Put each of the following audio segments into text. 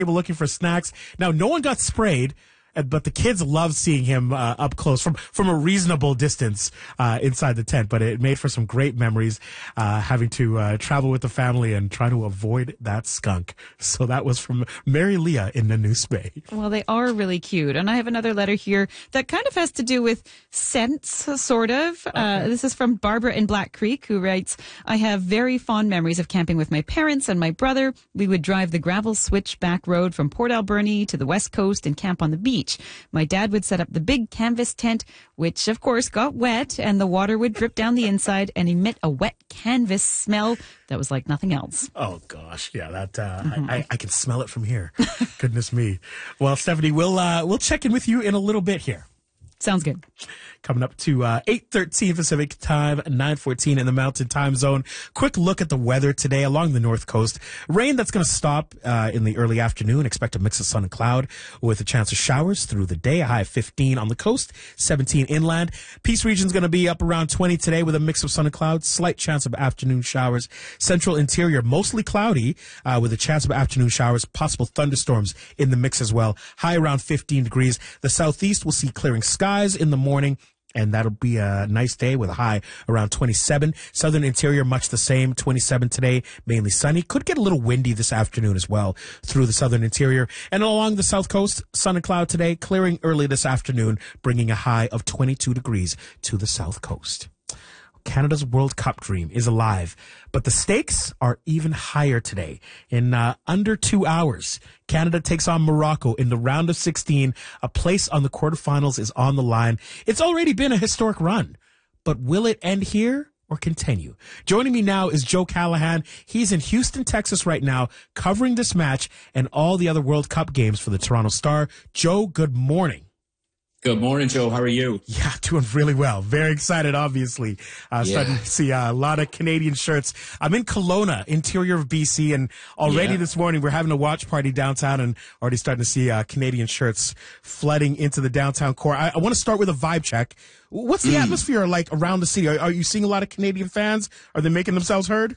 looking for snacks. Now, no one got sprayed, but the kids loved seeing him up close from a reasonable distance inside the tent. But it made for some great memories having to travel with the family and try to avoid that skunk. So that was from Mary Leah in Nanoose Bay. Well, they are really cute. And I have another letter here that kind of has to do with scents, sort of. Okay. This is from Barbara in Black Creek, who writes, I have very fond memories of camping with my parents and my brother. We would drive the gravel switchback road from Port Alberni to the west coast and camp on the beach. My dad would set up the big canvas tent, which of course got wet, and the water would drip down the inside and emit a wet canvas smell that was like nothing else. Oh gosh, yeah, that I can smell it from here. Goodness me. Well, Stephanie, we'll check in with you in a little bit here. Sounds good. Coming up to 8:13 Pacific time, 9:14 in the Mountain Time Zone. Quick look at the weather today along the North Coast. Rain that's going to stop in the early afternoon. Expect a mix of sun and cloud with a chance of showers through the day. A high of 15 on the coast, 17 inland. Peace region's going to be up around 20 today with a mix of sun and cloud. Slight chance of afternoon showers. Central interior mostly cloudy with a chance of afternoon showers. Possible thunderstorms in the mix as well. High around 15 degrees. The southeast will see clearing skies in the morning. And that'll be a nice day with a high around 27. Southern interior, much the same, 27 today, mainly sunny. Could get a little windy this afternoon as well through the southern interior. And along the south coast, sun and cloud today, clearing early this afternoon, bringing a high of 22 degrees to the south coast. Canada's World Cup dream is alive, but the stakes are even higher today. In under 2 hours, Canada takes on Morocco in the round of 16. A place on the quarterfinals is on the line. It's already been a historic run, but will it end here or continue? Joining me now is Joe Callahan. He's in Houston, Texas right now, covering this match and all the other World Cup games for the Toronto Star. Joe, good morning. Good morning, Joe. How are you? Yeah, doing really well. Very excited, obviously. Starting to see a lot of Canadian shirts. I'm in Kelowna, interior of BC, and already this morning we're having a watch party downtown and already starting to see Canadian shirts flooding into the downtown core. I want to start with a vibe check. What's the atmosphere like around the city? Are you seeing a lot of Canadian fans? Are they making themselves heard?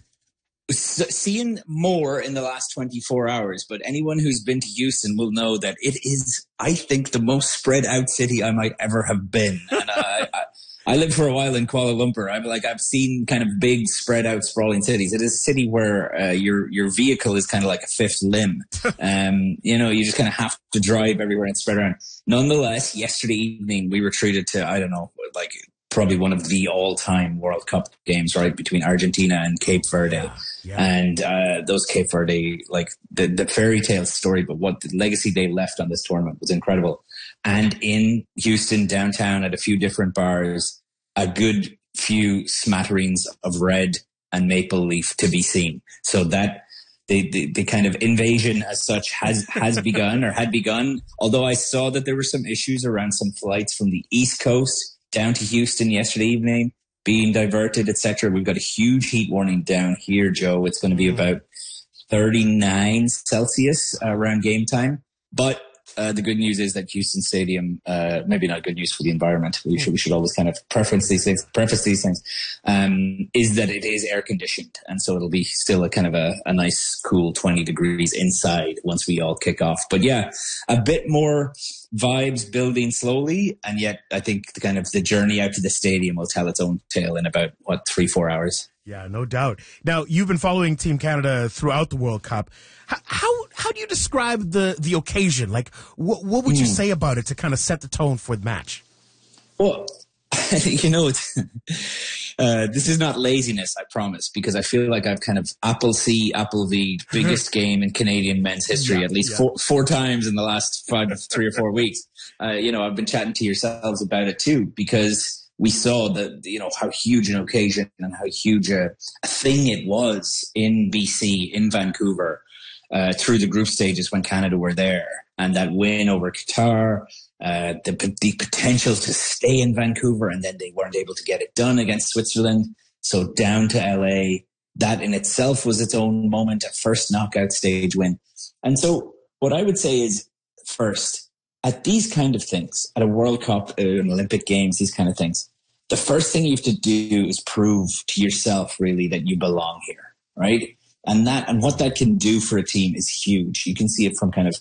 Seeing more in the last 24 hours, but anyone who's been to Houston will know that it is, I think, the most spread out city I might ever have been. And I lived for a while in Kuala Lumpur. I've seen kind of big spread out sprawling cities. It is a city where your vehicle is kind of like a fifth limb. You just kind of have to drive everywhere and spread around. Nonetheless, yesterday evening we were treated to, probably one of the all-time World Cup games, right, between Argentina and Cape Verde. Yeah. And those Cape Verde, the fairy tale story, but what the legacy they left on this tournament was incredible. And in Houston, downtown, at a few different bars, a good few smatterings of red and maple leaf to be seen. So that the kind of invasion as such has begun or had begun. Although I saw that there were some issues around some flights from the East Coast down to Houston yesterday evening, being diverted, etc. We've got a huge heat warning down here, Joe. It's going to be about 39 Celsius around game time. But the good news is that Houston Stadium, maybe not good news for the environment. We should always kind of preface these things, is that it is air conditioned. And so it'll be still a kind of a nice, cool 20 degrees inside once we all kick off. But yeah, a bit more vibes building slowly. And yet I think the journey out to the stadium will tell its own tale in about 3-4 hours. Yeah, no doubt. Now, you've been following Team Canada throughout the World Cup. How do you describe the occasion? Like, what would you say about it to kind of set the tone for the match? Well, it's, this is not laziness, I promise, because I feel like I've kind of Apple C, Apple V, biggest game in Canadian men's history, at least four times in the last 3 or 4 weeks. I've been chatting to yourselves about it too, because we saw how huge an occasion and how huge a thing it was in BC, in Vancouver, through the group stages when Canada were there. And that win over Qatar, the potential to stay in Vancouver, and then they weren't able to get it done against Switzerland. So down to LA, that in itself was its own moment, a first knockout stage win. And so what I would say is, first, at these kind of things, at a World Cup, an Olympic Games, these kind of things, the first thing you have to do is prove to yourself really that you belong here, right? And what that can do for a team is huge. You can see it from kind of